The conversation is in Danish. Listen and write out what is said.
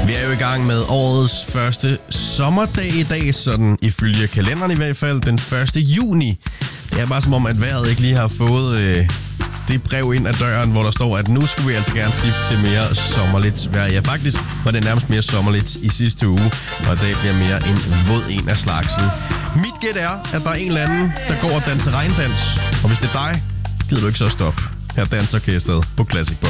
Vi er jo i gang med årets første sommerdag i dag, sådan ifølge kalenderen i hvert fald, den 1. juni. Det er bare som om, at vejret ikke lige har fået det brev ind ad døren, hvor der står, at nu skulle vi altså gerne skifte til mere sommerligt vejr. Ja, faktisk var det nærmest mere sommerligt i sidste uge, og i dag bliver mere en våd en af slagsen. Mit gæt er, at der er en eller anden, der går og danser regndans, og hvis det er dig, gider du ikke så stoppe. Her danser orkestret på Classic Pop.